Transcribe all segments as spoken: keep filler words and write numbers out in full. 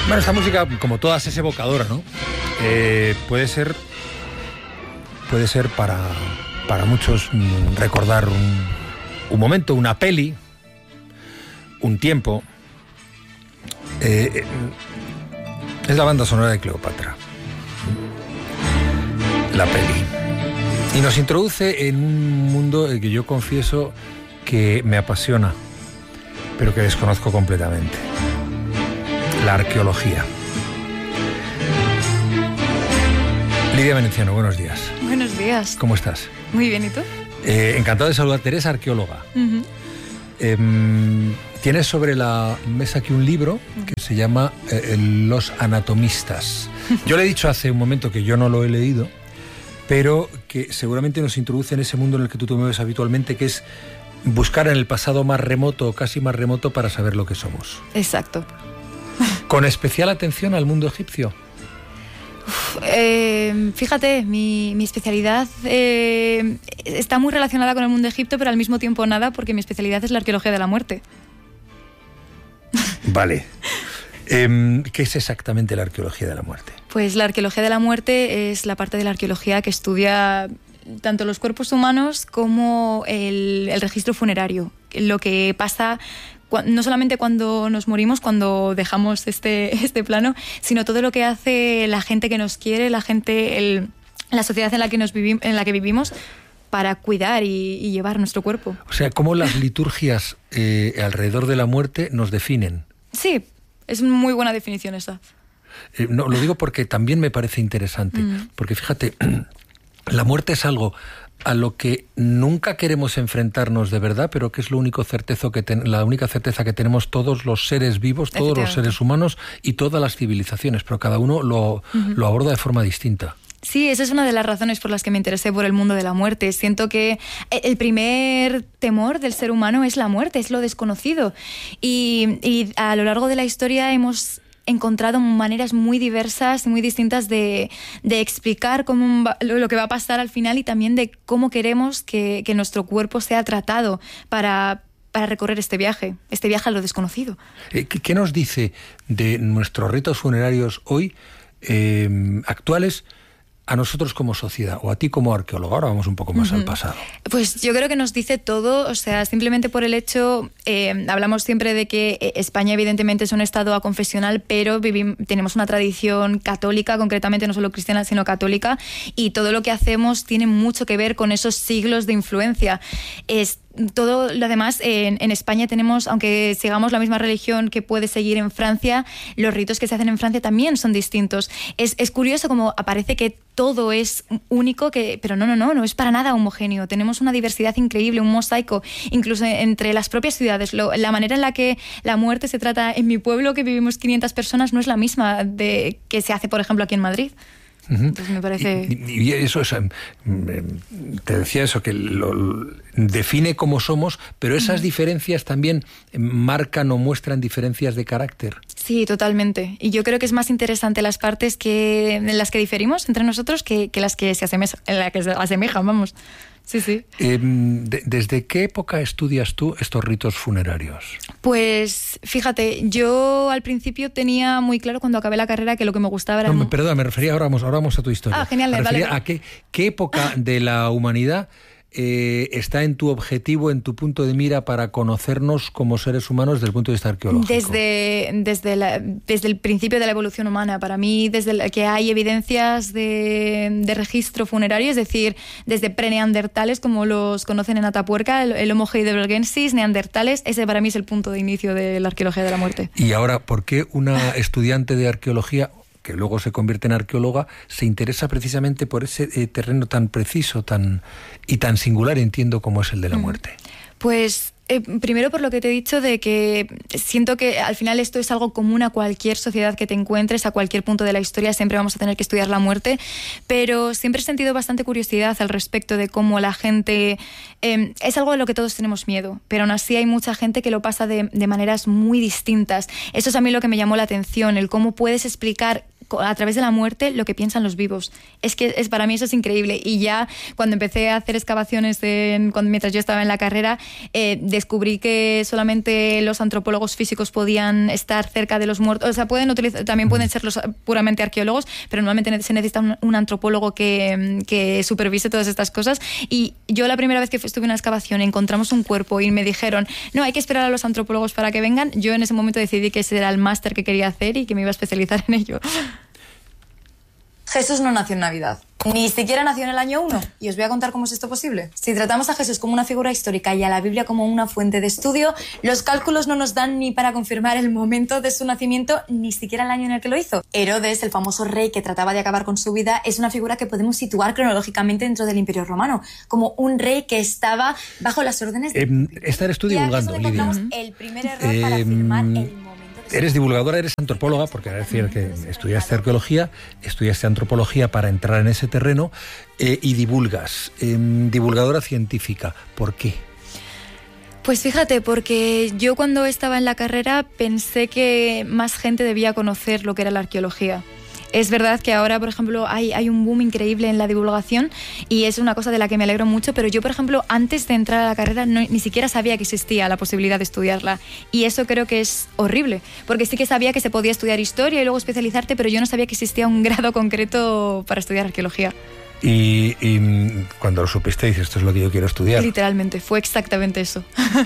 Bueno, esta música, como todas, es evocadora, ¿no? Eh, puede ser, puede ser para, para muchos mm, recordar un, un momento, una peli, un tiempo. Eh, es la banda sonora de Cleopatra, la peli. Y nos introduce en un mundo que yo confieso que me apasiona, pero que desconozco completamente. La arqueología. Lidia Veneziano, buenos días. Buenos días. ¿Cómo estás? Muy bien, ¿y tú? Eh, encantado de saludarte, eres arqueóloga. Uh-huh. Eh, tienes sobre la mesa aquí un libro uh-huh. que se llama eh, Los anatomistas. Yo le he dicho hace un momento que yo no lo he leído, pero que seguramente nos introduce en ese mundo en el que tú te mueves habitualmente, que es buscar en el pasado más remoto o casi más remoto para saber lo que somos. Exacto. Con especial atención al mundo egipcio. Uf, eh, fíjate, mi, mi especialidad eh, está muy relacionada con el mundo egipcio, pero al mismo tiempo nada, porque mi especialidad es la arqueología de la muerte. Vale. Eh, ¿Qué es exactamente la arqueología de la muerte? Pues la arqueología de la muerte es la parte de la arqueología que estudia tanto los cuerpos humanos como el, el registro funerario, lo que pasa no solamente cuando nos morimos, cuando dejamos este, este plano, sino todo lo que hace la gente que nos quiere, la gente, el, la sociedad en la que, nos vivi- en la que vivimos, para cuidar y, y llevar nuestro cuerpo. O sea, cómo las liturgias eh, alrededor de la muerte nos definen. Sí, es muy buena definición esa. Eh, no, lo digo porque también me parece interesante, mm. porque fíjate, la muerte es algo a lo que nunca queremos enfrentarnos de verdad, pero que es lo único certezo que ten, la única certeza que tenemos todos los seres vivos, todos los seres humanos y todas las civilizaciones, pero cada uno lo, uh-huh. lo aborda de forma distinta. Sí, esa es una de las razones por las que me interesé por el mundo de la muerte. Siento que el primer temor del ser humano es la muerte, es lo desconocido. Y, y a lo largo de la historia hemos encontrado maneras muy diversas y muy distintas de, de explicar cómo va, lo, lo que va a pasar al final, y también de cómo queremos que, que nuestro cuerpo sea tratado para, para recorrer este viaje, este viaje a lo desconocido. ¿Qué, qué nos dice de nuestros ritos funerarios hoy eh, actuales a nosotros como sociedad o a ti como arqueólogo? Ahora vamos un poco más uh-huh. al pasado. Pues yo creo que nos dice todo, o sea, simplemente por el hecho, eh, hablamos siempre de que España evidentemente es un estado aconfesional, pero vivimos, tenemos una tradición católica, concretamente no solo cristiana, sino católica, y todo lo que hacemos tiene mucho que ver con esos siglos de influencia. Es todo lo demás, en, en España tenemos, aunque sigamos la misma religión que puede seguir en Francia, los ritos que se hacen en Francia también son distintos. Es, es curioso como aparece que todo es único, que, pero no, no, no, no es para nada homogéneo. Tenemos una diversidad increíble, un mosaico, incluso entre las propias ciudades. Lo, la manera en la que la muerte se trata en mi pueblo, que vivimos quinientas personas, no es la misma de que se hace, por ejemplo, aquí en Madrid. Entonces me parece... Y, y eso es, te decía eso, que lo, lo define cómo somos, pero esas uh-huh. diferencias también marcan o muestran diferencias de carácter. Sí, totalmente. Y yo creo que es más interesante las partes que, en las que diferimos entre nosotros que, que las que se asemejan, en las que se asemejan, vamos. Sí, sí. Eh, de, ¿Desde qué época estudias tú estos ritos funerarios? Pues fíjate, yo al principio tenía muy claro cuando acabé la carrera que lo que me gustaba era... No, perdón, me refería, ahora vamos, ahora vamos a tu historia. Ah, genial, me refería vale. a qué, qué época de la humanidad eh, está en tu objetivo, en tu punto de mira para conocernos como seres humanos desde el punto de vista arqueológico. Desde, desde, la, desde el principio de la evolución humana. Para mí, desde la, que hay evidencias de, de registro funerario, es decir, desde preneandertales, como los conocen en Atapuerca, el, el Homo heidelbergensis, neandertales, ese para mí es el punto de inicio de la arqueología de la muerte. Y ahora, ¿por qué una estudiante de arqueología, que luego se convierte en arqueóloga, se interesa precisamente por ese eh, terreno tan preciso tan y tan singular, entiendo, como es el de la muerte? Pues eh, primero por lo que te he dicho de que siento que al final esto es algo común a cualquier sociedad que te encuentres, a cualquier punto de la historia, siempre vamos a tener que estudiar la muerte, pero siempre he sentido bastante curiosidad al respecto de cómo la gente... Eh, es algo de lo que todos tenemos miedo, pero aún así hay mucha gente que lo pasa de, de maneras muy distintas. Eso es a mí lo que me llamó la atención, el cómo puedes explicar a través de la muerte lo que piensan los vivos. Es que es, para mí eso es increíble. Y ya cuando empecé a hacer excavaciones en, cuando, mientras yo estaba en la carrera, eh, descubrí que solamente los antropólogos físicos podían estar cerca de los muertos. O sea, pueden utilizar, también pueden ser los puramente arqueólogos, pero normalmente se necesita un, un antropólogo que, que supervise todas estas cosas. Y yo la primera vez que estuve en una excavación encontramos un cuerpo y me dijeron, no, hay que esperar a los antropólogos para que vengan. Yo en ese momento decidí que ese era el máster que quería hacer y que me iba a especializar en ello. Jesús no nació en Navidad. Ni siquiera nació en el año uno. Y os voy a contar cómo es esto posible. Si tratamos a Jesús como una figura histórica y a la Biblia como una fuente de estudio, los cálculos no nos dan ni para confirmar el momento de su nacimiento, ni siquiera el año en el que lo hizo. Herodes, el famoso rey que trataba de acabar con su vida, es una figura que podemos situar cronológicamente dentro del Imperio Romano, como un rey que estaba bajo las órdenes de... Eh, esta eres tú divulgando, Lidia. Uh-huh. El primer error eh, para afirmar el momento. Eres divulgadora, eres antropóloga, porque es decir que estudiaste arqueología, estudiaste antropología para entrar en ese terreno eh, y divulgas. Eh, divulgadora científica, ¿por qué? Pues fíjate, porque yo cuando estaba en la carrera pensé que más gente debía conocer lo que era la arqueología. Es verdad que ahora, por ejemplo, hay, hay un boom increíble en la divulgación y es una cosa de la que me alegro mucho, pero yo, por ejemplo, antes de entrar a la carrera no, ni siquiera sabía que existía la posibilidad de estudiarla y eso creo que es horrible, porque sí que sabía que se podía estudiar historia y luego especializarte, pero yo no sabía que existía un grado concreto para estudiar arqueología. Y, y cuando lo supiste dices, esto es lo que yo quiero estudiar. Literalmente, fue exactamente eso.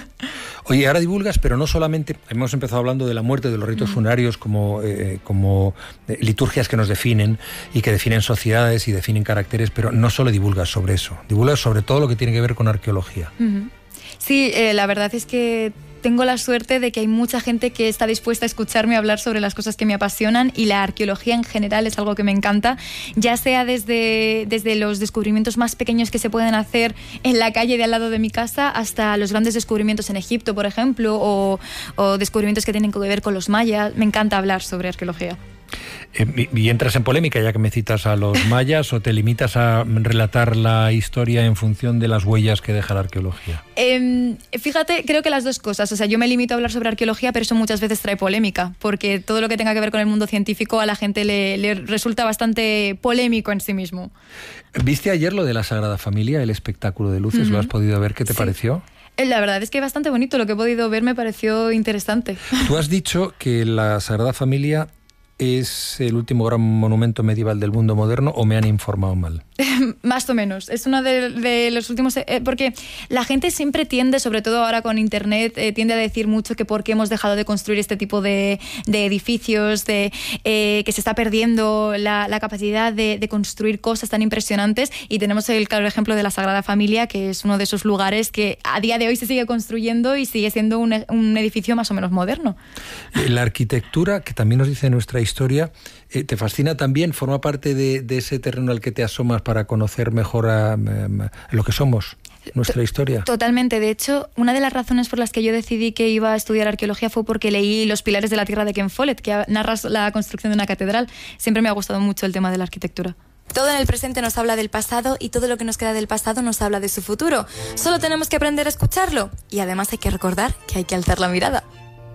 Oye, ahora divulgas, pero no solamente, hemos empezado hablando de la muerte, de los ritos mm. funerarios como, eh, como eh, liturgias que nos definen y que definen sociedades y definen caracteres, pero no solo divulgas sobre eso, divulgas sobre todo lo que tiene que ver con arqueología. Mm-hmm. Sí, eh, la verdad es que tengo la suerte de que hay mucha gente que está dispuesta a escucharme hablar sobre las cosas que me apasionan y la arqueología en general es algo que me encanta, ya sea desde, desde los descubrimientos más pequeños que se pueden hacer en la calle de al lado de mi casa hasta los grandes descubrimientos en Egipto, por ejemplo, o, o descubrimientos que tienen que ver con los mayas. Me encanta hablar sobre arqueología. Eh, ¿Y entras en polémica ya que me citas a los mayas o te limitas a relatar la historia en función de las huellas que deja la arqueología? Eh, fíjate, creo que las dos cosas. O sea, yo me limito a hablar sobre arqueología, pero eso muchas veces trae polémica, porque todo lo que tenga que ver con el mundo científico a la gente le, le resulta bastante polémico en sí mismo. ¿Viste ayer lo de la Sagrada Familia, el espectáculo de luces? Uh-huh. ¿Lo has podido ver? ¿Qué te sí. pareció? La verdad es que bastante bonito. Lo que he podido ver me pareció interesante. Tú has dicho que la Sagrada Familia es el último gran monumento medieval del mundo moderno, ¿o me han informado mal? Más o menos. Es uno de, de los últimos... Eh, porque la gente siempre tiende, sobre todo ahora con Internet, eh, tiende a decir mucho que por qué hemos dejado de construir este tipo de, de edificios, de eh, que se está perdiendo la, la capacidad de, de construir cosas tan impresionantes. Y tenemos el claro ejemplo de la Sagrada Familia, que es uno de esos lugares que a día de hoy se sigue construyendo y sigue siendo un, un edificio más o menos moderno. La arquitectura, que también nos dice nuestra historia, eh, ¿te fascina también? ¿Forma parte de, de ese terreno al que te asomas para conocer mejor a, a, a lo que somos, nuestra historia? Totalmente. De hecho, una de las razones por las que yo decidí que iba a estudiar arqueología fue porque leí Los pilares de la tierra de Ken Follett, que narra la construcción de una catedral. Siempre me ha gustado mucho el tema de la arquitectura. Todo en el presente nos habla del pasado y todo lo que nos queda del pasado nos habla de su futuro. Solo tenemos que aprender a escucharlo y además hay que recordar que hay que alzar la mirada.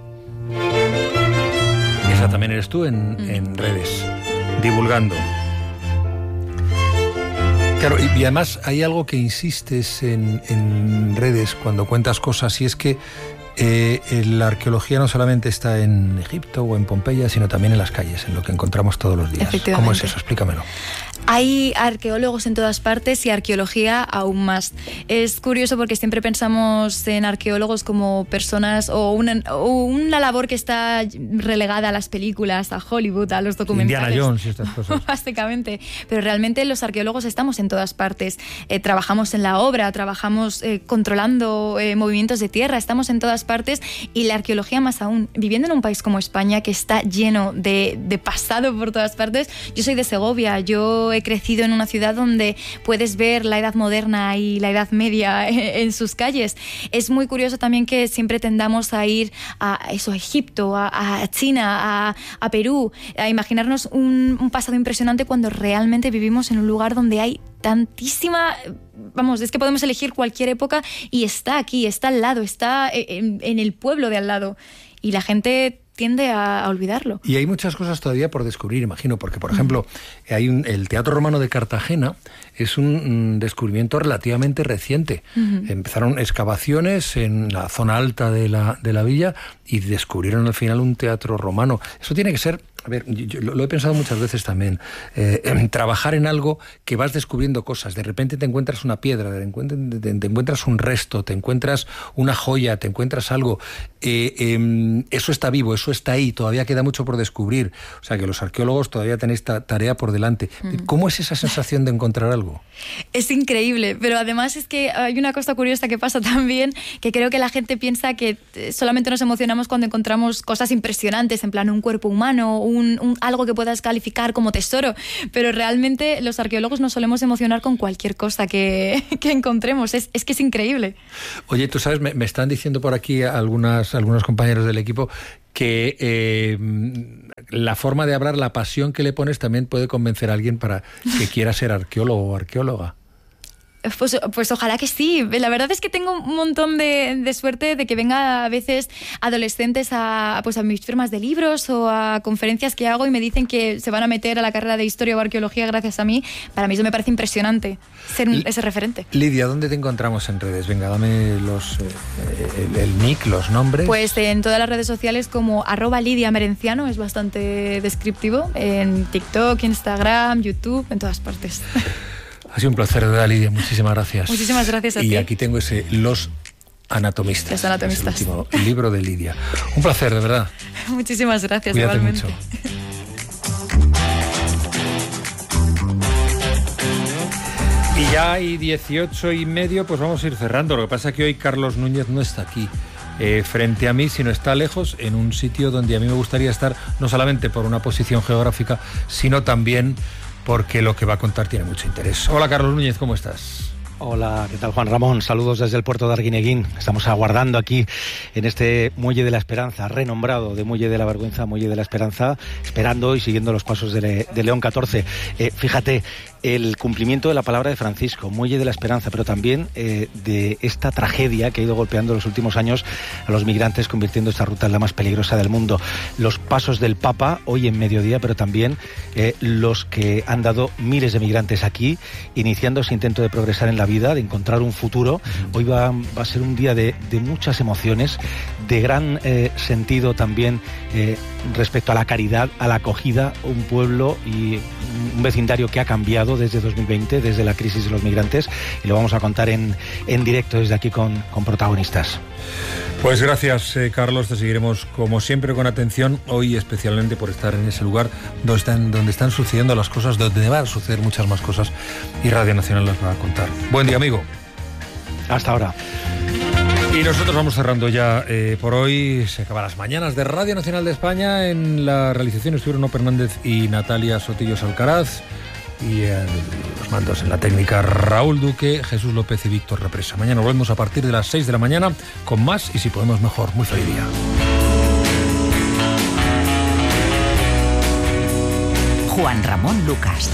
Esa también eres tú en, mm. en redes, divulgando. Claro, y, y además hay algo que insistes en, en redes cuando cuentas cosas, y es que eh, la arqueología no solamente está en Egipto o en Pompeya, sino también en las calles, en lo que encontramos todos los días. ¿Cómo es eso? Explícamelo. Hay arqueólogos en todas partes y arqueología aún más. Es curioso porque siempre pensamos en arqueólogos como personas o una, o una labor que está relegada a las películas, a Hollywood, a los documentales. Indiana Jones y estas cosas. Básicamente. Pero realmente los arqueólogos estamos en todas partes. Eh, trabajamos en la obra, trabajamos eh, controlando eh, movimientos de tierra, estamos en todas partes y la arqueología más aún. Viviendo en un país como España que está lleno de, de pasado por todas partes. Yo soy de Segovia, yo he crecido en una ciudad donde puedes ver la Edad Moderna y la Edad Media en sus calles. Es muy curioso también que siempre tendamos a ir a eso, a Egipto, a, a China, a, a Perú, a imaginarnos un, un pasado impresionante cuando realmente vivimos en un lugar donde hay tantísima... Vamos, es que podemos elegir cualquier época y está aquí, está al lado, está en, en el pueblo de al lado. Y la gente tiende a, a olvidarlo. Y hay muchas cosas todavía por descubrir, imagino, porque, por ejemplo, hay un, el Teatro Romano de Cartagena es un, un descubrimiento relativamente reciente. Uh-huh. Empezaron excavaciones en la zona alta de la, de la villa y descubrieron al final un teatro romano. Eso tiene que ser... A ver, yo lo he pensado muchas veces también, eh, en trabajar en algo que vas descubriendo cosas, de repente te encuentras una piedra, te encuentras, te, te encuentras un resto, te encuentras una joya, te encuentras algo, eh, eh, eso está vivo, eso está ahí, todavía queda mucho por descubrir, o sea que los arqueólogos todavía tenéis esta tarea por delante. Mm. ¿Cómo es esa sensación de encontrar algo? Es increíble, pero además es que hay una cosa curiosa que pasa también, que creo que la gente piensa que solamente nos emocionamos cuando encontramos cosas impresionantes, en plan un cuerpo humano, Un, un, algo que puedas calificar como tesoro, pero realmente los arqueólogos nos solemos emocionar con cualquier cosa que, que encontremos, es, es que es increíble. Oye, tú sabes, me, me están diciendo por aquí algunas, algunos compañeros del equipo que eh, la forma de hablar, la pasión que le pones también puede convencer a alguien para que quiera ser arqueólogo o arqueóloga. Pues, pues ojalá que sí. La verdad es que tengo un montón de, de suerte de que venga a veces adolescentes a, pues a mis firmas de libros o a conferencias que hago y me dicen que se van a meter a la carrera de Historia o Arqueología gracias a mí. Para mí eso me parece impresionante, ser un, ese referente. Lidia, ¿dónde te encontramos en redes? Venga, dame los, eh, el, el nick, los nombres. Pues en todas las redes sociales como arroba Lidia Merenciano, es bastante descriptivo, en TikTok, Instagram, YouTube, en todas partes. Ha sido un placer, de verdad, Lidia. Muchísimas gracias. Muchísimas gracias a y ti. Y aquí tengo ese Los Anatomistas. Los Anatomistas. Es el último libro de Lidia. Un placer, de verdad. Muchísimas gracias. Cuídate igualmente. Mucho. Y ya hay dieciocho y medio, pues vamos a ir cerrando. Lo que pasa es que hoy Carlos Núñez no está aquí eh, frente a mí, sino está lejos, en un sitio donde a mí me gustaría estar, no solamente por una posición geográfica, sino también porque lo que va a contar tiene mucho interés. Hola Carlos Núñez, ¿cómo estás? Hola, ¿qué tal Juan Ramón? Saludos desde el puerto de Arguineguín. Estamos aguardando aquí en este Muelle de la Esperanza, renombrado de Muelle de la Vergüenza, Muelle de la Esperanza, esperando y siguiendo los pasos de, Le, de León catorce. Eh, fíjate, el cumplimiento de la palabra de Francisco, Muelle de la Esperanza, pero también eh, de esta tragedia que ha ido golpeando en los últimos años a los migrantes, convirtiendo esta ruta en la más peligrosa del mundo. Los pasos del Papa, hoy en mediodía, pero también eh, los que han dado miles de migrantes aquí, iniciando ese intento de progresar en la vida, de encontrar un futuro. Hoy va, va a ser un día de, de muchas emociones, de gran eh, sentido también eh, respecto a la caridad, a la acogida, un pueblo y un vecindario que ha cambiado desde dos mil veinte, desde la crisis de los migrantes, y lo vamos a contar en, en directo desde aquí con, con protagonistas. Pues gracias, eh, Carlos, te seguiremos como siempre con atención, hoy especialmente por estar en ese lugar donde están, donde están sucediendo las cosas, donde van a suceder muchas más cosas, y Radio Nacional las va a contar. Buen día, amigo. Hasta ahora. Y nosotros vamos cerrando ya eh, por hoy. Se acaban las mañanas de Radio Nacional de España. En la realización estuvieron Ono Fernández y Natalia Sotillos Alcaraz. Y en los mandos en la técnica Raúl Duque, Jesús López y Víctor Represa. Mañana volvemos a partir de las seis de la mañana con más y si podemos mejor. Muy feliz día. Juan Ramón Lucas.